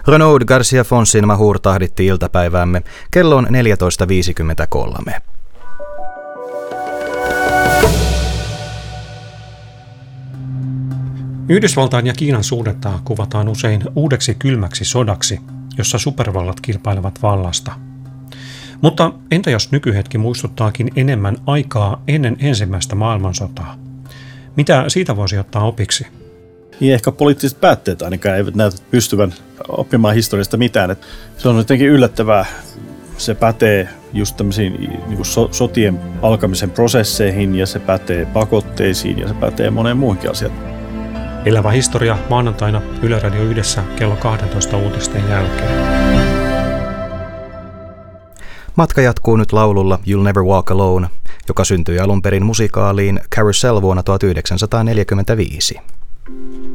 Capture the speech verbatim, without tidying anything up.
Renaud Garcia Fonsin Mahur tahditti iltapäiväämme. Kello on neljätoista viisikymmentäkolme. Yhdysvaltain ja Kiinan suhdetta kuvataan usein uudeksi kylmäksi sodaksi, jossa supervallat kilpailevat vallasta. Mutta entä jos nykyhetki muistuttaakin enemmän aikaa ennen ensimmäistä maailmansotaa? Mitä siitä voisi ottaa opiksi? Niin ehkä poliittiset päätteet ainakaan eivät näytä pystyvän oppimaan historiasta mitään. Että se on jotenkin yllättävää. Se pätee just tämmöisiin niin kuin so- sotien alkamisen prosesseihin ja se pätee pakotteisiin ja se pätee moneen muuhunkin asiaan. Elävä historia maanantaina Yle Radio yhdessä kello kaksitoista uutisten jälkeen. Matka jatkuu nyt laululla You'll Never Walk Alone, joka syntyi alun perin musikaaliin Carousel vuonna tuhatyhdeksänsataaneljäkymmentäviisi.